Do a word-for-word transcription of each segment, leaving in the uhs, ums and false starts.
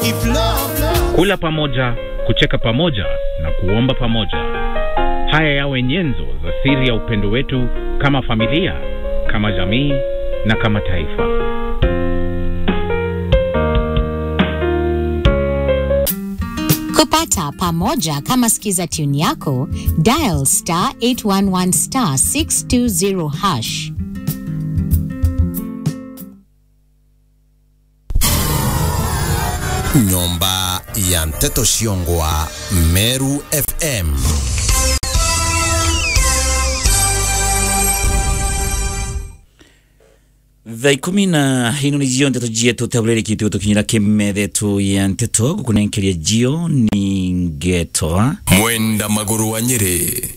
Kula pamoja, kucheka pamoja na kuomba pamoja. Haya yawe nyenzo za siri ya upendo wetu kama familia, kama jamii na kama taifa. Kupata pamoja kama sikiza tune yako, dial star eight one one star six two zero hash. Nyomba ya Mteto Shiongwa, Meru F M. Vai kumina hino ni jio nteto jia to tablere kitu to kinyira kemede to ya nteto kukunenkelia jio ni ngeto Mwenda Maguru wa Nyeri.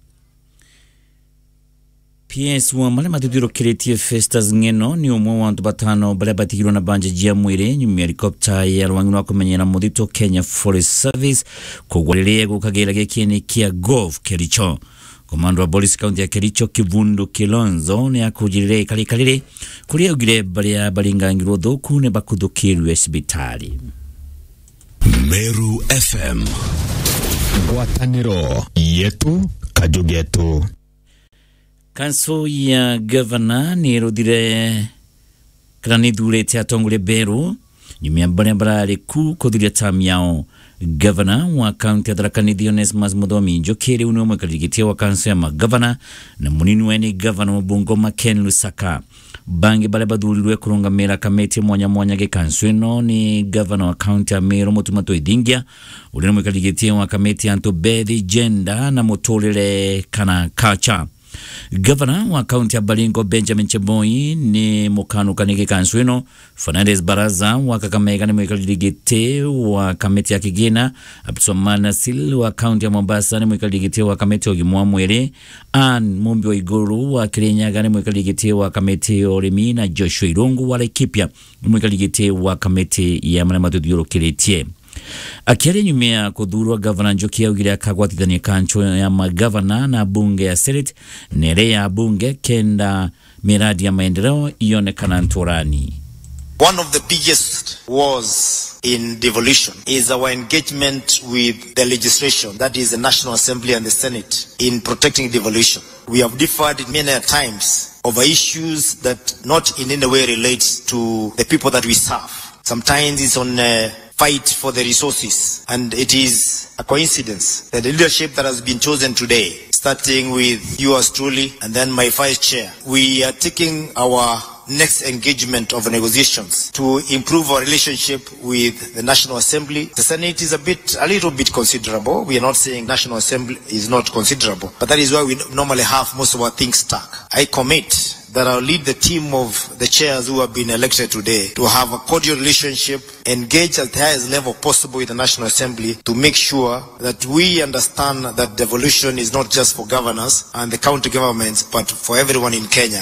P S wa male matutiro Creative Festas ngeno ni umwe wantu batano bale batikiro na banje jia mwire nyumi helicopter ya rwangu wako menyera mudito Kenya Forest Service kugwalele gukagera gekene kia golf Kericho. Komando wa Police County ya Kericho Kivundu Kilonzo ni akujirire kali kalire kulia ugire balia balingangiro doku ne bakudukirwe sibitali. Meru F M. Gwataniro yetu kajugetu. Kanso ya governor ni rodire krani dure te atongule Beru nyumi ambane barale ku kodiria tamiao. Governor wa county adarakani Dionesmas Mudomi Njokere unomwe kaligitia wa kanso ya magavana na munini weni governor wa Bungoma Ken Lusaka. Bangi bale badulirwe kurunga mera kameti mwanya mwanya ge kanso eno ni governor wa county ya Meru Mutumato Idingia ulinomwe kaligitia wa kameti Anto Bedi Gender na motolele kana kacha. Governor wa county ya Baringo Benjamin Cheboi ni mukanu kanike kansueno. Fernandez Baraza wa Kakamega ni mwikaligite wa kameti ya Kigena. Absomana Sil wa county ya Mombasa ni mwikaligite wa kameti ya Ogimwamwere. Ann Mumbi wa Iguru wa Kirinyaga ni mwikaligite wa kameti ya Oremi na Joshua Irungu wa Laikipia ni mwikaligite wa kameti ya Manamatuduro Kiretie. Akiari nyumea kudurwa Governor Njokia ugire akagwatithania kancho ya magavana na bunge ya Senate nere ya bunge kenda miradi ya maendeleo ionekana ntorani. One of the biggest wars in devolution is our engagement with the legislation, that is the National Assembly and the Senate, in protecting devolution. We have differed many times over issues that not in any way relates to the people that we serve. Sometimes it's on uh, fight for the resources, and it is a coincidence that the leadership that has been chosen today, starting with yours truly and then my vice chair, we are taking our next engagement of negotiations to improve our relationship with the National Assembly. The Senate is a bit, a little bit considerable. We are not saying National Assembly is not considerable, but that is why we normally have most of our things stuck. I commit that I'll lead the team of the chairs who have been elected today to have a cordial relationship, engage at the highest level possible with the National Assembly to make sure that we understand that devolution is not just for governors and the county governments, but for everyone in Kenya.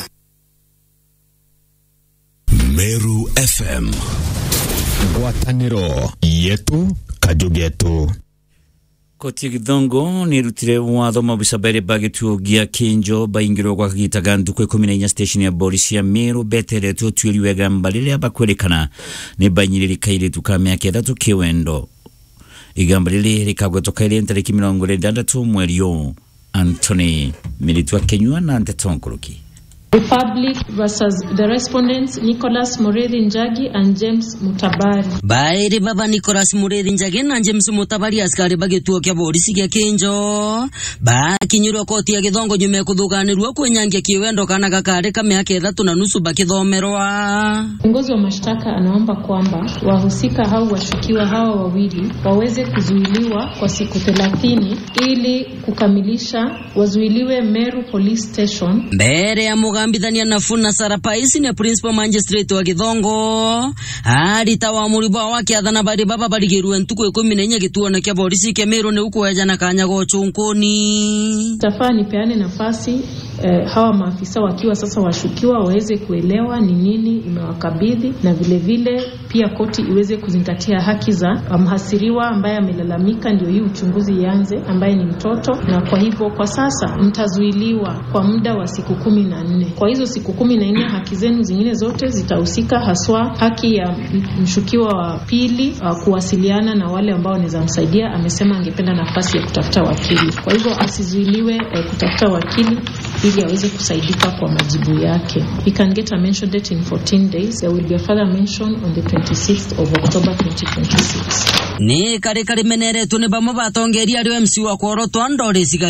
Meru F M. Gwataniro yetu kajugetu. Koti Githongo ni rutire watho mabisabere bagetu gia Kinjo baingiro kwa kagitagandu kwe kumi na inya station ya polisi ya Meru betere tu tuliwega mbalile abakwerekana ne banyiriri kaire tukame yake datu kiwendo igambalile likagwa tokaile ntariki mirongo itandatu mweri yo. Anthony Militwa Kenyua na Antetonkuluki. Republic versus the respondents Nicholas Mureithi Njagi and James Mutabari. Bairi baba Nicholas Mureithi Njagi na James Mutabari askari bagituo kya polisi kya Kinjo ba kinyiro koti ya Githongo nyume kuthuganirwa kwenyangia kiwendo kana gakare kame yake thatu na nusu bakithomerwa. Kiongozi wa mashtaka anaomba kwamba wahusika hao washukiwa hawa wawili waweze kuzuiliwa kwa siku thelathini ili kukamilisha wazuiliwe Meru Police Station. Mbere ya Mugambithania Nafuna Sarapaisi ni principal magistrate wa Githongo alita wa muribo wake athana bari baba barigirwe ntuko kumi na inya gituo na kya polisi kya Meru ne uko yajana kanyago chunkoni. Tafani peane nafasi eh, hawa maafisa wakiwa sasa washukiwa waweze kuelewa ni nini imewakabidhi na vile vile pia koti iweze kuzingatia haki za mhasiriwa ambaye amelalamika, ndio hii uchunguzi ianze, ambaye ni mtoto, na kwa hivyo kwa sasa mtazuiliwa kwa muda wa siku kumi na nne. nne. Kwa hizo siku kumi na nne haki zenu zingine zote zitahusika, haswa haki ya mshukiwa wa pili uh, kuwasiliana na wale ambao wanaweza msaidia. Amesema angependa nafasi ya kutafuta wakili, kwa hivyo asizuiliwe uh, kutafuta wakili ili aweze kusaidika kwa majibu yake. He can get a mention date in fourteen days. There will be a further mention on the twenty-sixth of October twenty twenty-six. Ni kare kare menere tune bamo batongeria ryo M C wa kworo twandore siga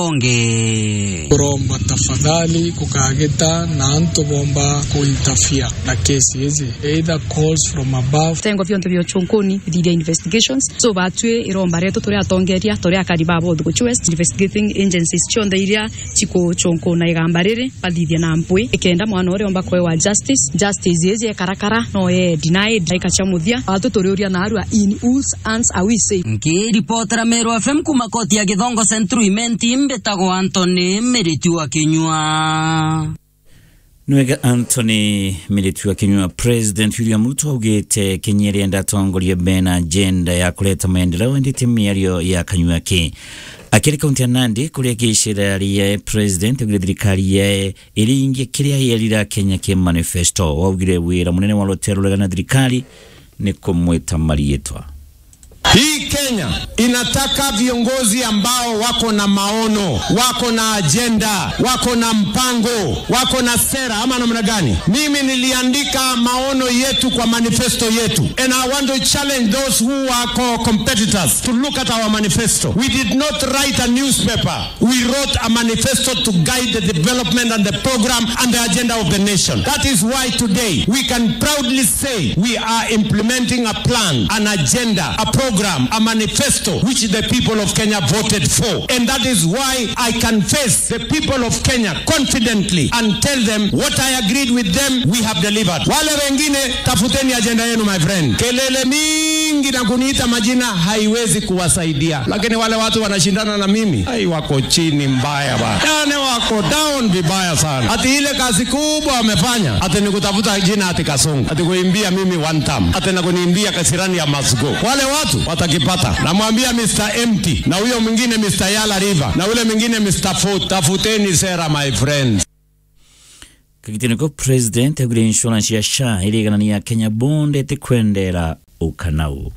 kinkonge kuromba tafadhali kukageta na anto bomba kuintafia na kesi hizi either calls from above tengo vyo ndivyo chonkoni video investigations so batwe iromba reto tore atongeria tore akariba bodo ku West investigating agencies chonda iria chiko chonko na igambarire padithia na mpwe ikenda mwana ore omba kwa justice justice yeze karakara no ye denied ikachamuthia atotoria na arua in whose hands are we safe. Nki reporter Meru F M kumakoti ya Githongo Central imenti mbetago Anthony Meritu wa Kinyua. Nwega Anthony Meritu wa Kinyua. President William Ruto augite Kenya enda tongoria bena agenda ya kuleta maendeleo ndite miario ya Kanyua ke akiri kaunti ya Nandi kuria kishira ya president wa thirikari ya iringi kiria yelira Kenya ke manifesto waugire wira munene wa lotero legana thirikari ni kumwita Marietwa. Hii Kenya inataka viongozi ambao wako na maono, wako na agenda, wako na mpango, wako na sera ama namna gani? Mimi niliandika maono yetu kwa manifesto yetu. And I want to challenge those who are co-competitors to look at our manifesto. We did not write a newspaper. We wrote a manifesto to guide the development and the program and the agenda of the nation. That is why today we can proudly say we are implementing a plan, an agenda, a program, a manifesto which the people of Kenya voted for. And that is why I can face the people of Kenya confidently and tell them what I agreed with them, we have delivered. Wale wengine tafuteni agenda yenu, my friend. Kelele mingi na kuniita majina haiwezi kuwasaidia. Lakini wale watu wanashindana na mimi, hai wako chini mbaya bana. Yani wako down vibaya sana. Ati ile kazi kubwa wamefanya, ati nikutafuta jina ati Kasongo, ati kuimbia mimi one time, ati na kuniimbia Kasirani ya Masgo. Wale watu watakipata. Namwambia Mister Empty na huyo mwingine Mister Yala River na ule mwingine Mister Foot, tafuteni sera, my friends. Kakitiniko president ya gure insurance ya S H A iligana ya Kenya bonde tekwendera ukanau.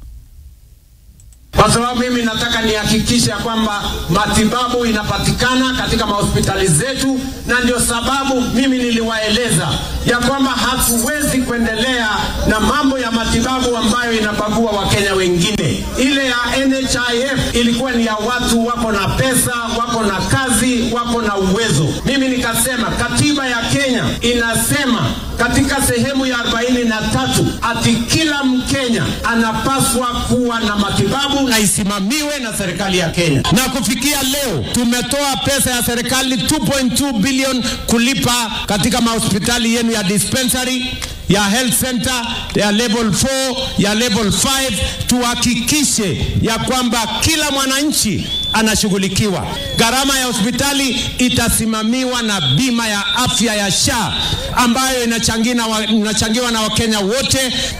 Kwa sababu mimi nataka nihakikishe kwamba matibabu inapatikana katika mahospitali zetu, na ndio sababu mimi niliwaeleza ya kwamba hatuwezi kuendelea na mambo ya matibabu ambayo inabagua Wakenya wengine. Ile ya N H I F ilikuwa ni ya watu wako na pesa, wako na kazi, wako na uwezo. Mimi nikasema katiba ya Kenya inasema katika sehemu ya arobaini na tatu ati kila Mkenya anapaswa kuwa na matibabu na isimamiwe na serikali ya Kenya. Na kufikia leo tumetoa pesa ya serikali two point two billion kulipa katika mahospitali yenu ya dispensary, ya health center, ya level four, ya level five, tuhakikishe ya kwamba kila mwananchi anashughulikiwa. Gharama ya hospitali itasimamiwa na bima ya afya ya S H A ambayo inachangiwa inachangiwa na Wakenya wote.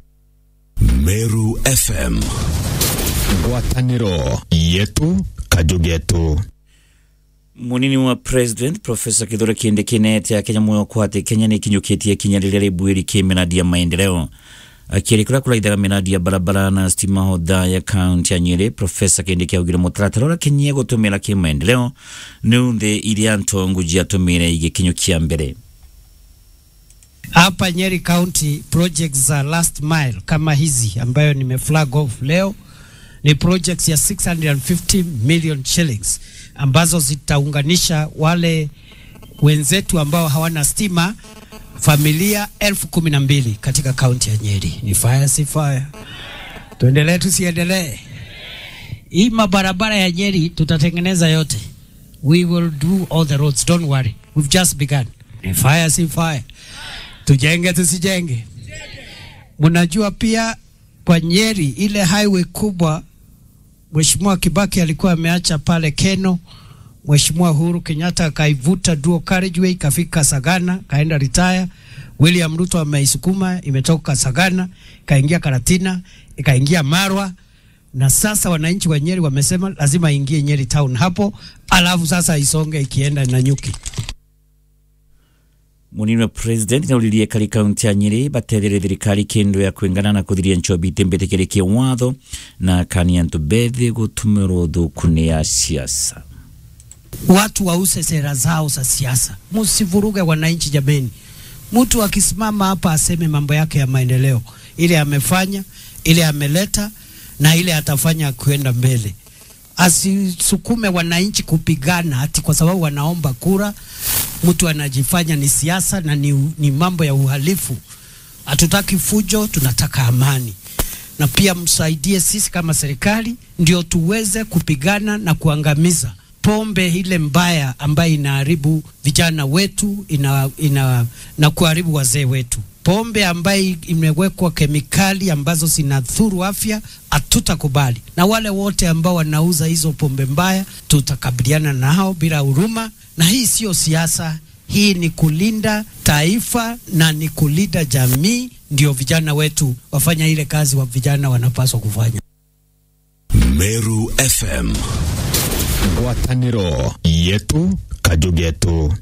Meru F M, ngwataniro yetu kajugetu. Munini wa president Professor Kithure Kindiki ya Kenya moyo kwate Kenya ni kinyuketie kinyalile libwiri kimiradi ya maendeleo. Akirikura kulaithaga miradi ya barabara na stima hoda ya kaunti ya Nyeri. Professor Kindiki augire mutaratara Kenya gutumira kimaendeleo nunde iria ntongu jiatumire igikinyukia mbere. Hapa Nyeri County projects za last mile kama hizi ambayo nimeflag off leo ni projects ya six hundred fifty million shillings ambazo zitaunganisha wale wenzetu ambao hawana stima, familia elfu kumi na mbili katika kaunti ya Nyeri. Ni fire si fire. Tuendelee tusiendelee. Hii mabarabara ya Nyeri tutatengeneza yote. We will do all the roads, don't worry. We've just begun. Ni fire si fire. Tujenge tusijenge. Mnajua pia kwa Nyeri ile highway kubwa Mheshimiwa Kibaki alikuwa ameacha pale Keno, Mheshimiwa Uhuru Kenyatta akaivuta dual carriageway kafika Sagana, kaenda retire. William Ruto ameisukuma imetoka Sagana, kaingia Karatina, ikaingia Marwa, na sasa wananchi wa Nyeri wamesema lazima ingie Nyeri town hapo, alafu sasa isonge ikienda na Nyuki. munini wa president na ulilie kali kaunti ya Nyeri baterere thirikari kindu ya kwingana na kuthiria nchobi tembetekerekie watho na kaniantu bethi gutumiro thukuni ya siasa. Watu wause sera zao za siasa, msivuruge wananchi jameni. Mtu akisimama hapa aseme mambo yake ya maendeleo, ile amefanya, ile ameleta na ile atafanya kuenda mbele. Asisukume wananchi kupigana ati kwa sababu wanaomba kura. Mtu anajifanya ni siasa na ni, ni mambo ya uhalifu. Hatutaki fujo, tunataka amani. Na pia msaidie sisi kama serikali ndio tuweze kupigana na kuangamiza pombe ile mbaya ambayo inaharibu vijana wetu, ina, ina, na kuharibu wazee wetu. Pombe ambayo imewekwa kemikali ambazo zinadhuru afya hatutakubali. Na wale wote ambao wanauza hizo pombe mbaya tutakabiliana nao bila huruma. Na hii sio siasa, hii ni kulinda taifa na ni kulinda jamii, ndio vijana wetu wafanya ile kazi wa vijana wanapaswa kufanya. Meru F M, ngwataniro yetu kajugetu.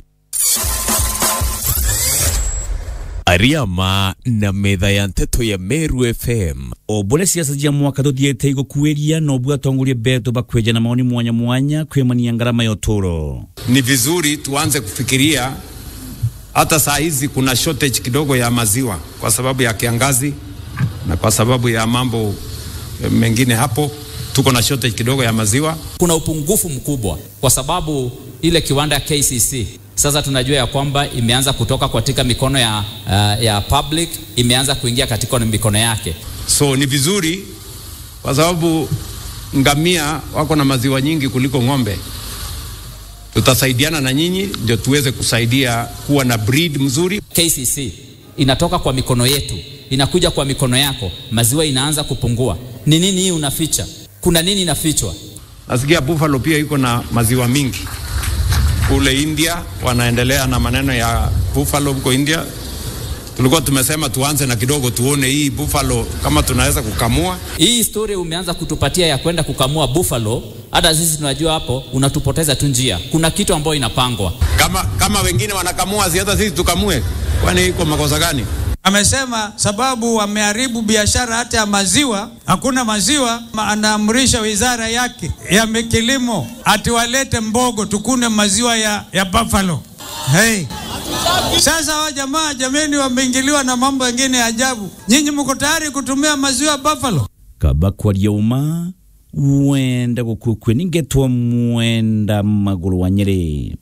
Ariama na metha ya nteto ya Meru F M. Obole siasa jia mwaka tuthiete igukuiria no bwa tongulie beto bakweja na maoni mwanya mwanya kwemania ngarama ya uturo. Ni vizuri tuanze kufikiria hata saa hizi kuna shortage kidogo ya maziwa kwa sababu ya kiangazi na kwa sababu ya mambo mengine hapo, tuko na shortage kidogo ya maziwa. Kuna upungufu mkubwa kwa sababu ile kiwanda ya K C C sasa tunajua ya kwamba imeanza kutoka katika mikono ya uh, ya public, imeanza kuingia katika mikono yake. So ni vizuri kwa sababu ngamia wako na maziwa nyingi kuliko ng'ombe. Tutasaidiana na nyinyi ndio tuweze kusaidia kuwa na breed mzuri. K C C inatoka kwa mikono yetu, inakuja kwa mikono yako, maziwa inaanza kupungua. Ni nini hii unaficha? Kuna nini inafichwa? Nasikia buffalo pia iko na maziwa mingi. Kule India wanaendelea na maneno ya buffalo huko India. Tulikuwa tumesema tuanze na kidogo tuone hii buffalo kama tunaweza kukamua. Hii story umeanza kutupatia ya kwenda kukamua buffalo, hata sisi tunajua hapo unatupoteza tu njia. Kuna kitu ambayo inapangwa. Kama kama wengine wanakamua, si hata sisi tukamue. Kwani iko makosa gani? Amesema sababu wameharibu biashara hata ya maziwa, hakuna maziwa, anaamrisha wizara yake ya kilimo ati walete mbogo tukune maziwa ya, ya buffalo. Hey. Sasa wa jamaa jameni wameingiliwa na mambo mengine ya ajabu. Nyinyi mko tayari kutumia maziwa buffalo? Kabakwa yauma uenda gukukwe ningetwa mwenda maguru wa Nyeri.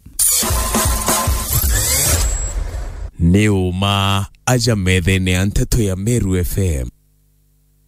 Neuma aja methene anteto ya Meru F M.